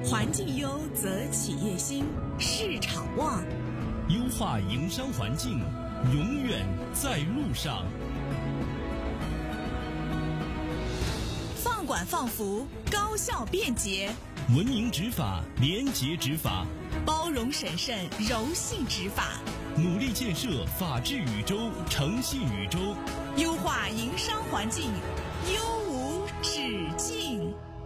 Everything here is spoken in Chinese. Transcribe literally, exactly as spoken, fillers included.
环境优则企业兴，市场旺。 优化营商环境，永远在路上。 放管放服，高效便捷； 文明执法，廉洁执法； 包容审慎，柔性执法； 努力建设法治宇宙，诚信宇宙； 优化营商环境，优无止境。